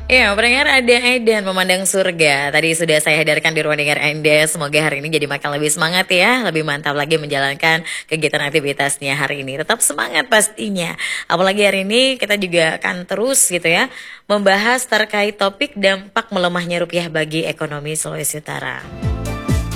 Ya, pendengar ada Edan memandang surga. Tadi sudah saya hadirkan di ruang dengar Anda. Semoga hari ini jadi makin lebih semangat ya, lebih mantap lagi menjalankan kegiatan aktivitasnya hari ini. Tetap semangat pastinya. Apalagi hari ini kita juga akan terus gitu ya, membahas terkait topik dampak melemahnya rupiah bagi ekonomi Sulawesi Utara.